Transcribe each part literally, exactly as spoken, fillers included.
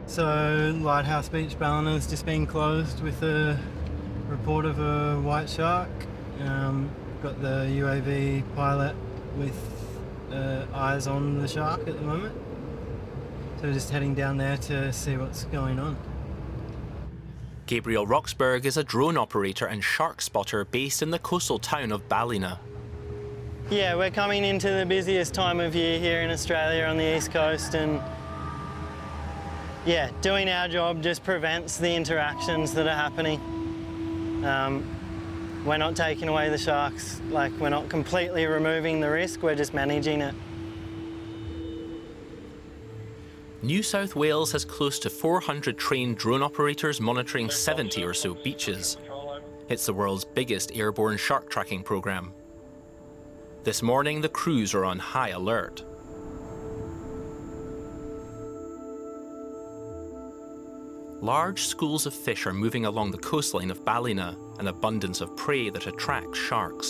So Lighthouse Beach Ballina's just been closed with a report of a white shark. Um, got the U A V pilot with uh, eyes on the shark at the moment. So we're just heading down there to see what's going on. Gabriel Roxburgh is a drone operator and shark spotter based in the coastal town of Ballina. Yeah, we're coming into the busiest time of year here in Australia on the east coast, and yeah, doing our job just prevents the interactions that are happening. Um, we're not taking away the sharks, like we're not completely removing the risk, we're just managing it. New South Wales has close to four hundred trained drone operators monitoring seventy or so beaches. It's the world's biggest airborne shark tracking program. This morning, the crews are on high alert. Large schools of fish are moving along the coastline of Ballina, an abundance of prey that attracts sharks.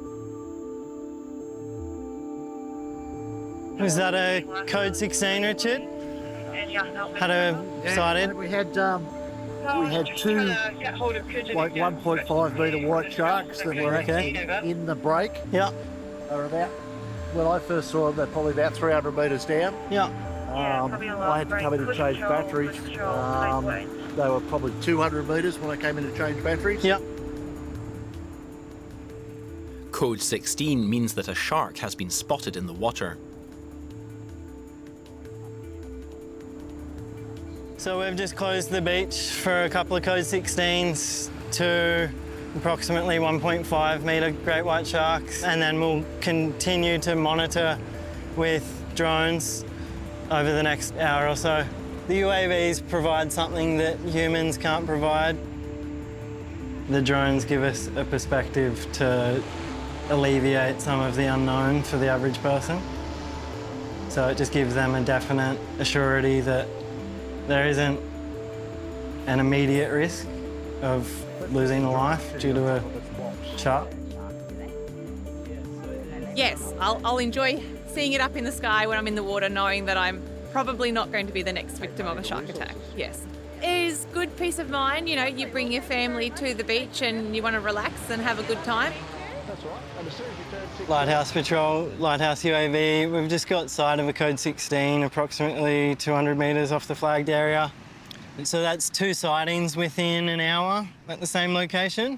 Was that a code sixteen, Richard? Had a sighted? We had um, we had two like one point five metre white sharks that were actually in the break. Yeah. They were about, when I first saw them, they're probably about three hundred metres down. Yeah. Um, I had to come in and change batteries. Um, they were probably two hundred metres when I came in to change batteries. Yeah. Code sixteen means that a shark has been spotted in the water. So we've just closed the beach for a couple of code sixteens to approximately one point five metre great white sharks, and then we'll continue to monitor with drones over the next hour or so. The U A Vs provide something that humans can't provide. The drones give us a perspective to alleviate some of the unknown for the average person. So it just gives them a definite assurity that there isn't an immediate risk of losing a life due to a shark. Yes, I'll, I'll enjoy seeing it up in the sky when I'm in the water, knowing that I'm probably not going to be the next victim of a shark attack, yes. It is good peace of mind, you know, you bring your family to the beach and you want to relax and have a good time. Lighthouse Patrol, Lighthouse U A V, we've just got sight of a code sixteen, approximately two hundred metres off the flagged area. So that's two sightings within an hour at the same location.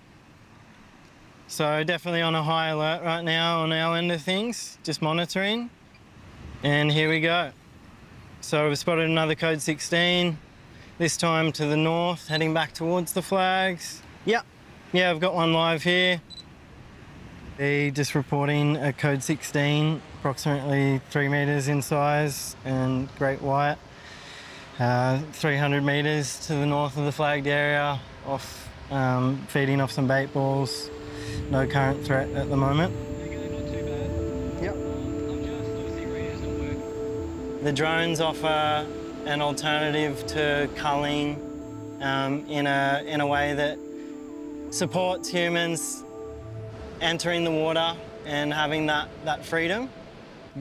So definitely on a high alert right now on our end of things, just monitoring. And here we go. So we've spotted another code sixteen, this time to the north, heading back towards the flags. Yep, yeah, I've got one live here. They just reporting a code sixteen, approximately three metres in size and great white. Uh, three hundred metres to the north of the flagged area, off um, feeding off some bait balls. No current threat at the moment. Yep. The drones offer an alternative to culling um, in a in a way that supports humans entering the water and having that, that freedom.